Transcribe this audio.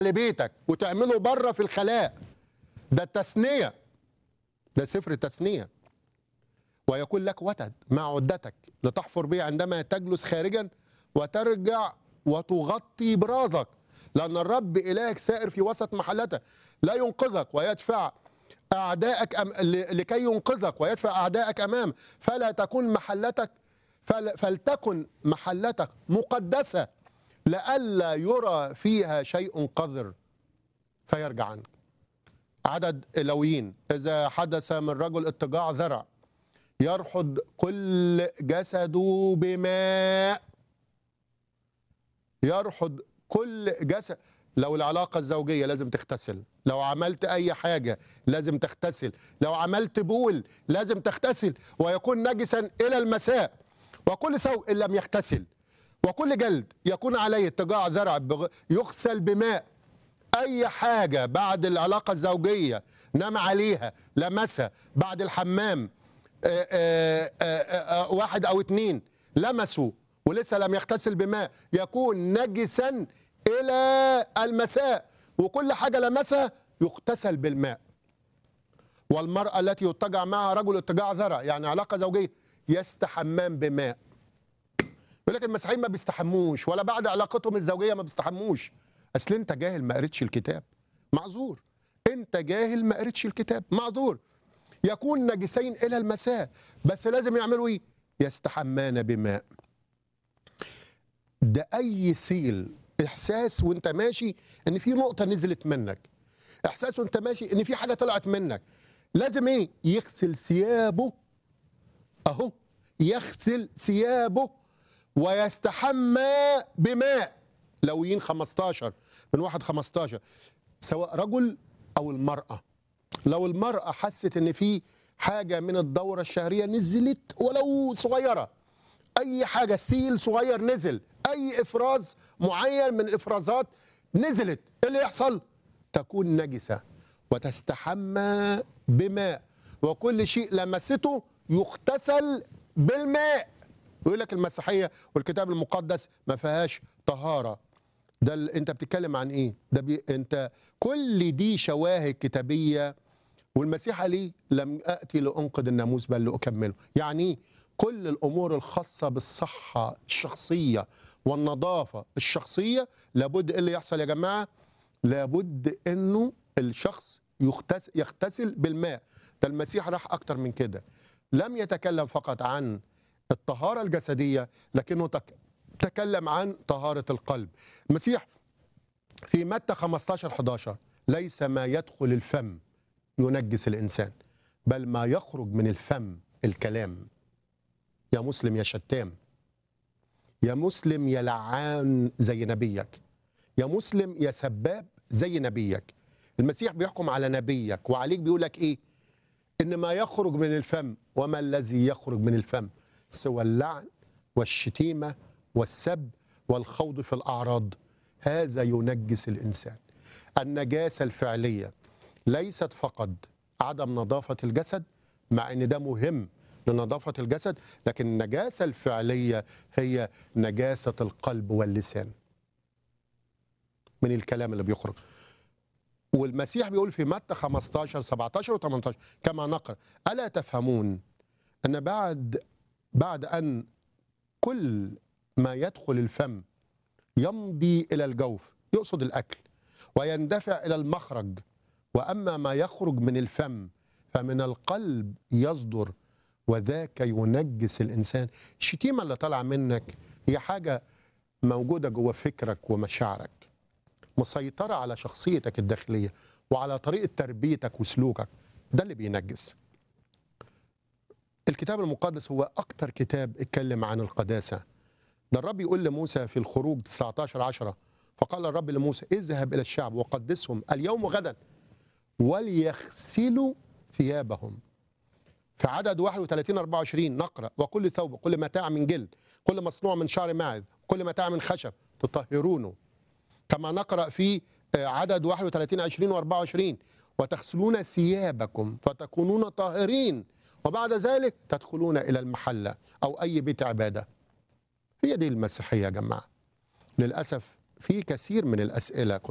لبيتك وتعمله بره في الخلاء. ده التثنية، ده سفر التثنية. ويكون لك وتد مع عدتك لتحفر به عندما تجلس خارجا وترجع وتغطي براذك، لأن الرب إلهك سائر في وسط محلته لا ينقذك ويدفع أعدائك لكي ينقذك ويدفع أعدائك أمام. فلتكن محلتك مقدسة لئلا يرى فيها شيء قذر فيرجع عنك. عدد لويين: إذا حدث من رجل اضطجاع ذرع يرحض كل جسده بماء. يرحض كل جسد. لو العلاقة الزوجية لازم تغتسل، لو عملت أي حاجة لازم تغتسل، لو عملت بول لازم تغتسل ويكون نجسا إلى المساء. وكل ثوب إن لم يغتسل وكل جلد يكون عليه اضطجاع ذرع يغسل بماء. أي حاجة بعد العلاقة الزوجية نام عليها لمسها بعد الحمام، واحد أو اتنين لمسوا ولسه لم يغتسل بماء، يكون نجسا إلى المساء. وكل حاجة لمسها يغتسل بالماء. والمرأة التي يضطجع معها رجل اضطجاع ذرع يعني علاقة زوجية يستحمام بماء. يقول لك المسيحيين ما بيستحموش ولا بعد علاقتهم الزوجية ما بيستحموش. أصل أنت جاهل ما قريتش الكتاب، معذور. أنت جاهل ما قريتش الكتاب، معذور. يكون نجسين إلى المساء، بس لازم يعملوا إيه؟ يستحمان بماء. ده أي سيل، إحساس وأنت ماشي إن في نقطة نزلت منك، إحساس وأنت ماشي إن في حاجة طلعت منك، لازم إيه؟ يغسل ثيابه. أهو يغسل ثيابه ويستحمى بماء. لويين 15 من 1:15. سواء رجل أو المرأة، لو المرأة حست إن في حاجة من الدورة الشهرية نزلت ولو صغيرة، أي حاجة سيل صغير نزل، أي إفراز معين من الإفرازات نزلت، إيه اللي يحصل؟ تكون نجسة وتستحمى بماء. وكل شيء لمسته يغتسل بالماء. يقول لك المسيحية والكتاب المقدس ما فيهاش طهارة. ده انت بتتكلم عن ايه؟ انت كل دي شواهد كتابية. والمسيح ليه لم أأتي لأنقض الناموس بل لأكمله. يعني كل الأمور الخاصة بالصحة الشخصية والنظافة الشخصية لابد اللي يحصل يا جماعة، لابد انه الشخص يغتسل بالماء. ده المسيح راح أكتر من كده، لم يتكلم فقط عن الطهارة الجسدية لكنه تكلم عن طهارة القلب. المسيح في متى 15:11: ليس ما يدخل الفم ينجس الإنسان بل ما يخرج من الفم الكلام. يا مسلم يا شتام، يا مسلم يا لعان زي نبيك، يا مسلم يا سباب زي نبيك. المسيح بيحكم على نبيك وعليك، بيقول لك إيه؟ إن ما يخرج من الفم. وما الذي يخرج من الفم سوى اللعن والشتيمة والسب والخوض في الأعراض، هذا ينجس الإنسان. النجاسة الفعلية ليست فقط عدم نظافة الجسد، مع أن ده مهم لنظافة الجسد، لكن النجاسة الفعلية هي نجاسة القلب واللسان من الكلام اللي بيخرج. والمسيح بيقول في متى 15:17 و18 كما نقرأ: ألا تفهمون أن بعد أن كل ما يدخل الفم يمضي إلى الجوف، يقصد الأكل، ويندفع إلى المخرج، وأما ما يخرج من الفم فمن القلب يصدر وذاك ينجس الإنسان. الشتيمة اللي طالعة منك هي حاجة موجودة جوه فكرك ومشاعرك، مسيطرة على شخصيتك الداخلية وعلى طريقة تربيتك وسلوكك، ده اللي بينجس. الكتاب المقدس هو أكتر كتاب اتكلم عن القداسة. ده الرب يقول لموسى في الخروج 19:10: فقال الرب لموسى: اذهب إلى الشعب وقدسهم اليوم وغدا وليغسلوا ثيابهم. في عدد 31:24 نقرأ: وكل ثوب كل متاع من جلد كل مصنوع من شعر ماعز كل متاع من خشب تطهرونه. كما نقرأ في عدد 31:20 و24: وتغسلون ثيابكم فتكونون طاهرين وبعد ذلك تدخلون إلى المحلة أو أي بيت عبادة. هي دي المسيحية يا جماعة. للأسف في كثير من الأسئلة